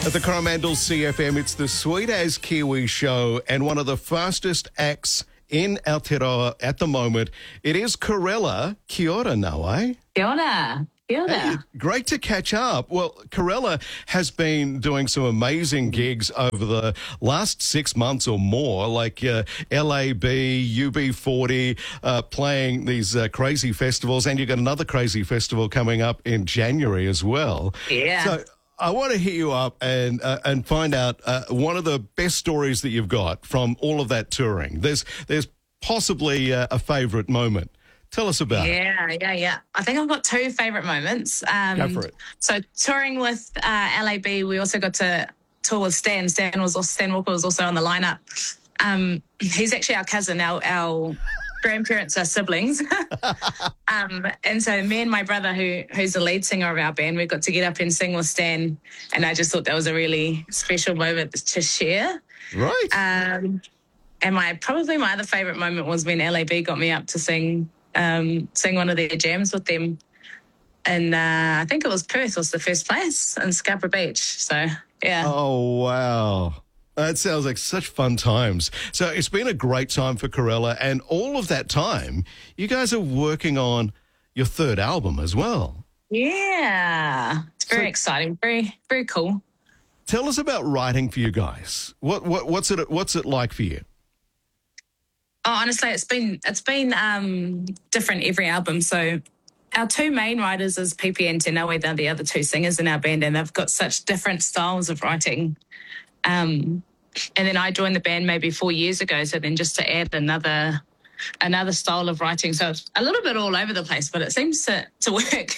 At the Coromandel CFM, it's the Sweet As Kiwi show, and one of the fastest acts in Aotearoa at the moment. It is Corella. Kia ora, Nawe. Kia ora. Kia ora. Hey, great to catch up. Well, Corella has been doing some amazing gigs over the last 6 months or more, like LAB, UB40, playing these crazy festivals, and you've got another crazy festival coming up in January as well. Yeah. So I want to hit you up and find out one of the best stories that you've got from all of that touring. There's possibly a favourite moment. Tell us about it. Yeah. I think I've got two favourite moments. Go for it. So touring with LAB, we also got to tour with Stan. Stan Walker was also on the lineup. He's actually our cousin. Our grandparents are siblings. And so me and my brother, who's the lead singer of our band, we got to get up and sing with Stan. And I just thought that was a really special moment to share. Right. And my other favourite moment was when LAB got me up to sing one of their jams with them. And I think it was Perth was the first place in Scarborough Beach. So, yeah. Oh, wow. That sounds like such fun times. So it's been a great time for Corella, and all of that time, you guys are working on your third album as well. Yeah. It's very exciting. Very, very cool. Tell us about writing for you guys. What's it like for you? Oh, honestly, it's been different every album. So our two main writers is Pipi and Te Nawe. They're the other two singers in our band, and they've got such different styles of writing. And then I joined the band maybe 4 years ago. So then just to add another style of writing. So it's a little bit all over the place, but it seems to work.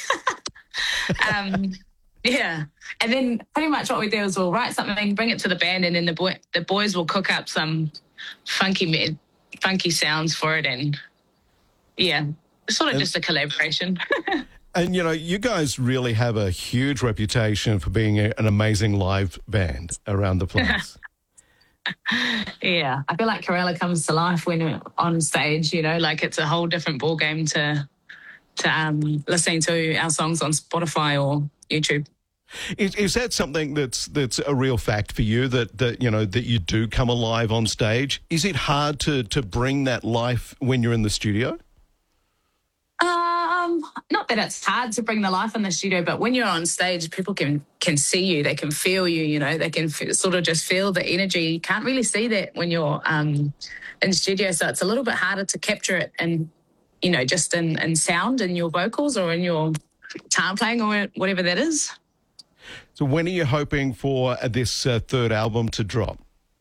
Yeah. And then pretty much what we do is we'll write something, bring it to the band, and then the boys will cook up some funky sounds for it. And yeah, it's sort of just a collaboration. And, you know, you guys really have a huge reputation for being an amazing live band around the place. Yeah. I feel like Corella comes to life when we're on stage, you know, like it's a whole different ballgame to listening to our songs on Spotify or YouTube. Is that something that's a real fact for you, that you do come alive on stage? Is it hard to bring that life when you're in the studio? Not that it's hard to bring the life in the studio, but when you're on stage, people can see you, they can feel you, you know, they can sort of just feel the energy. You can't really see that when you're in studio, so it's a little bit harder to capture it and, you know, just in sound, in your vocals or in your guitar playing or whatever that is. So when are you hoping for this third album to drop?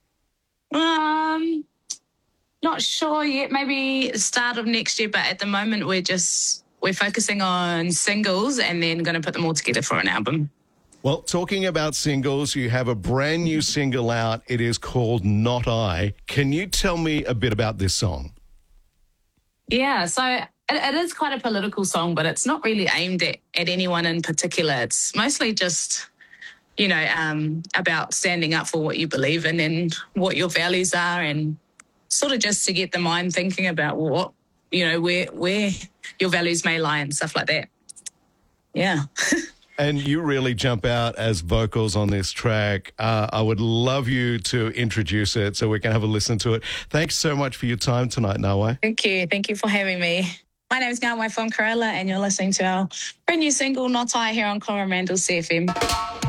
Not sure yet. Maybe start of next year, but at the moment we're focusing on singles and then going to put them all together for an album. Well, talking about singles, you have a brand new single out. It is called Not I. Can you tell me a bit about this song? Yeah, so it is quite a political song, but it's not really aimed at anyone in particular. It's mostly just, you know, about standing up for what you believe in and what your values are, and sort of just to get the mind thinking about what, you know, where your values may lie and stuff like that. Yeah. And you really jump out as vocals on this track. I would love you to introduce it so we can have a listen to it. Thanks so much for your time tonight, Nawe. Thank you. Thank you for having me. My name is Nawe from Corella, and you're listening to our brand new single, Not I, here on Coromandel CFM.